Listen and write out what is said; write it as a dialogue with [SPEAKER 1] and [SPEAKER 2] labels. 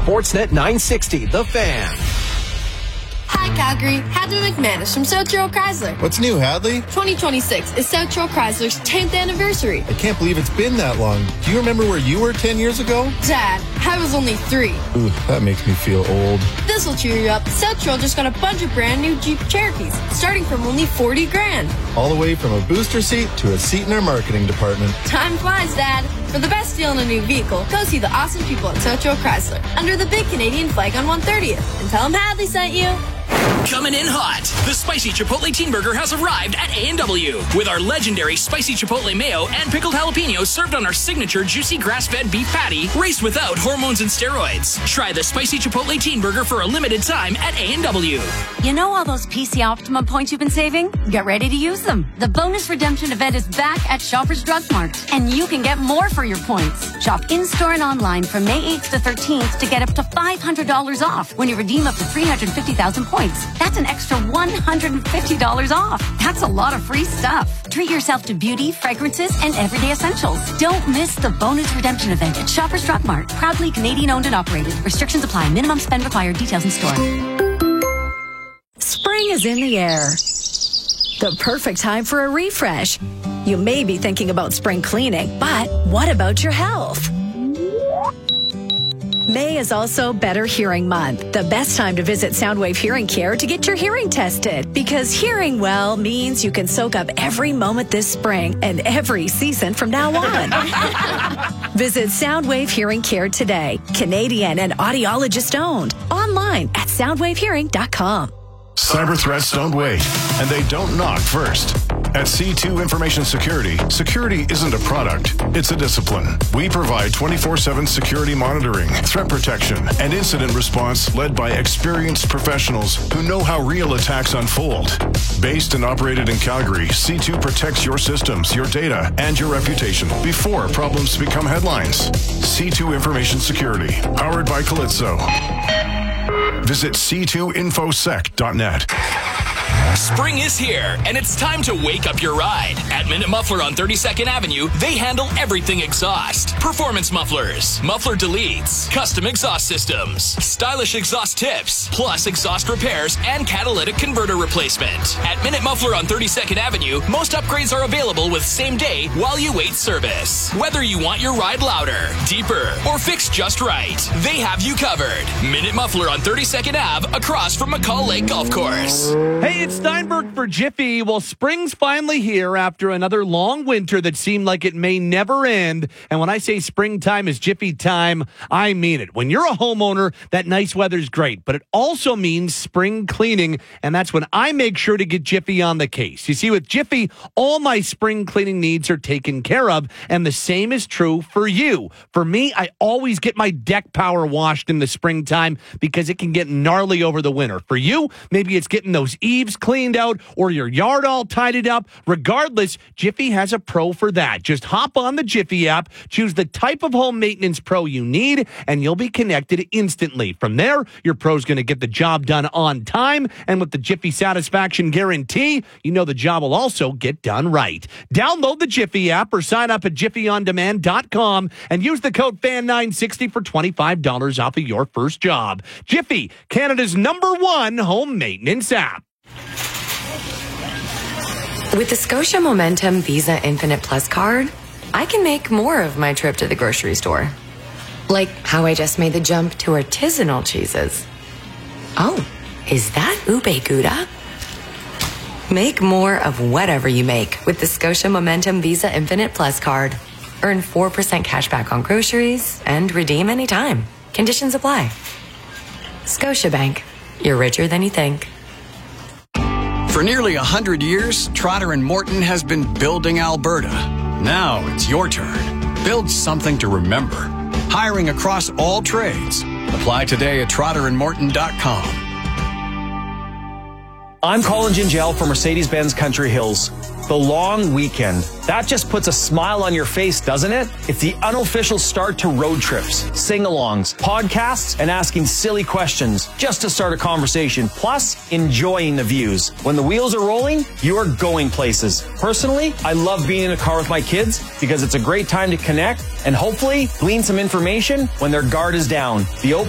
[SPEAKER 1] Sportsnet 960, The Fan.
[SPEAKER 2] Hi, Calgary. Hadley McManus from South Shore Chrysler.
[SPEAKER 3] What's new, Hadley?
[SPEAKER 2] 2026 is South Shore Chrysler's 10th anniversary.
[SPEAKER 3] I can't believe it's been that long. Do you remember where you were 10 years ago?
[SPEAKER 2] Dad, I was only 3.
[SPEAKER 3] Ooh, that makes me feel old.
[SPEAKER 2] This'll cheer you up. South Shore just got a bunch of brand new Jeep Cherokees, starting from only $40,000.
[SPEAKER 3] All the way from a booster seat to a seat in our marketing department.
[SPEAKER 2] Time flies, Dad. For the best deal on a new vehicle, go see the awesome people at South Shore Chrysler under the big Canadian flag on 130th. And tell them Hadley sent you.
[SPEAKER 4] Coming in hot, the Spicy Chipotle Teen Burger has arrived at A&W with our legendary Spicy Chipotle Mayo and pickled jalapenos served on our signature juicy grass-fed beef patty, raised without hormones and steroids. Try the Spicy Chipotle Teen Burger for a limited time at A&W.
[SPEAKER 5] You know all those PC Optimum points you've been saving? Get ready to use them. The bonus redemption event is back at Shoppers Drug Mart, and you can get more for your points. Shop in-store and online from May 8th to 13th to get up to $500 off when you redeem up to 350,000 points. That's an extra $150 off. That's a lot of free stuff. Treat yourself to beauty, fragrances, and everyday essentials. Don't miss the bonus redemption event at Shoppers Drug Mart. Proudly Canadian owned and operated. Restrictions apply. Minimum spend required. Details in store.
[SPEAKER 6] Spring is in the air. The perfect time for a refresh. You may be thinking about spring cleaning, but what about your health? May is also Better Hearing Month, the best time to visit Soundwave Hearing Care to get your hearing tested. Because hearing well means you can soak up every moment this spring and every season from now on. Visit Soundwave Hearing Care today. Canadian and audiologist owned. Online at soundwavehearing.com.
[SPEAKER 7] Cyber threats don't wait, and they don't knock first. At C2 Information Security, security isn't a product, it's a discipline. We provide 24/7 security monitoring, threat protection, and incident response led by experienced professionals who know how real attacks unfold. Based and operated in Calgary, C2 protects your systems, your data, and your reputation before problems become headlines. C2 Information Security, powered by Calypso. Visit c2infosec.net.
[SPEAKER 4] Spring is here, and it's time to wake up your ride. At Minute Muffler on 32nd Avenue, they handle everything exhaust. Performance mufflers, muffler deletes, custom exhaust systems, stylish exhaust tips, plus exhaust repairs and catalytic converter replacement. At Minute Muffler on 32nd Avenue, most upgrades are available with same day while you wait service. Whether you want your ride louder, deeper, or fixed just right, they have you covered. Minute Muffler on 32nd Ave across from McCall Lake Golf Course.
[SPEAKER 8] Hey, it's Steinberg for Jiffy. Well, spring's finally here after another long winter that seemed like it may never end. And when I say springtime is Jiffy time, I mean it. When you're a homeowner, that nice weather's great, but it also means spring cleaning, and that's when I make sure to get Jiffy on the case. You see, with Jiffy, all my spring cleaning needs are taken care of, and the same is true for you. For me, I always get my deck power washed in the springtime because it can get gnarly over the winter. For you, maybe it's getting those eaves cleaned out or your yard all tidied up. Regardless, Jiffy has a pro for that. Just hop on the Jiffy app, choose the type of home maintenance pro you need, and you'll be connected instantly. From there, your pro's going to get the job done on time, and with the Jiffy Satisfaction Guarantee, you know the job will also get done right. Download the Jiffy app or sign up at jiffyondemand.com and use the code FAN960 for $25 off of your first job. Jiffy, Canada's #1 home maintenance app.
[SPEAKER 9] With the Scotia Momentum Visa Infinite Plus card, I can make more of my trip to the grocery store. Like how I just made the jump to artisanal cheeses. Oh, is that ube gouda? Make more of whatever you make with the Scotia Momentum Visa Infinite Plus card. Earn 4% cash back on groceries and redeem anytime. Conditions apply. Scotiabank. You're richer than you think.
[SPEAKER 10] For nearly 100 years, Trotter & Morton has been building Alberta. Now it's your turn. Build something to remember. Hiring across all trades. Apply today at trotterandmorton.com.
[SPEAKER 11] I'm Colin Gingell from Mercedes-Benz Country Hills. The long weekend. That just puts a smile on your face, doesn't it? It's the unofficial start to road trips, sing-alongs, podcasts, and asking silly questions just to start a conversation, plus enjoying the views. When the wheels are rolling, you are going places. Personally, I love being in a car with my kids because it's a great time to connect and hopefully glean some information when their guard is down. The